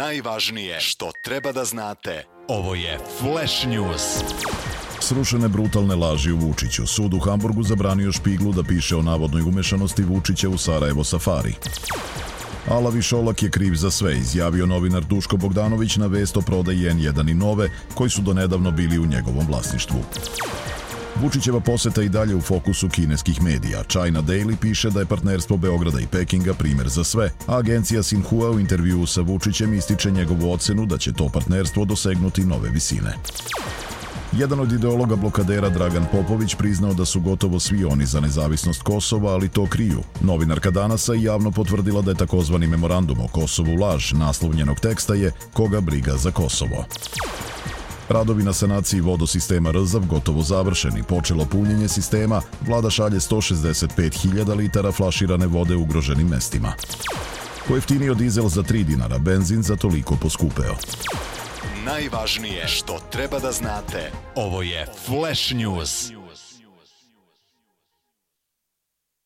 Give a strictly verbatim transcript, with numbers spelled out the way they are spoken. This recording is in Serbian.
Najvažnije što treba da znate. Ovo je Flash News. Srušene brutalne laži u Vučiću. Sud u Hamburgu zabranio Špiglu da piše o navodnoj umešanosti Vučića u Sarajevo safari. Alavi Šolak je kriv za sve, izjavio novinar Duško Bogdanović na vest o prodaji en jedan i Nove, koji su donedavno bili u njegovom vlasništvu. Vučićeva poseta i dalje u fokusu kineskih medija. China Daily piše da je partnerstvo Beograda i Pekinga primer za sve, a agencija Xinhua u intervjuu sa Vučićem ističe njegovu ocenu da će to partnerstvo dosegnuti nove visine. Jedan od ideologa blokadera, Dragan Popović, priznao da su gotovo svi oni za nezavisnost Kosova, ali to kriju. Novinarka Danasa je javno potvrdila da je takozvani memorandum o Kosovu laž. Naslov njenog teksta je "Koga briga za Kosovo". Radovi na sanaciji vodosistema Rzav gotovo završeni. Počelo punjenje sistema, vlada šalje sto šezdeset pet hiljada litara flaširane vode u ugroženim mestima. Pojeftinio dizel za tri dinara, benzin za toliko poskupeo. Najvažnije što treba da znate. Ovo je Flash News.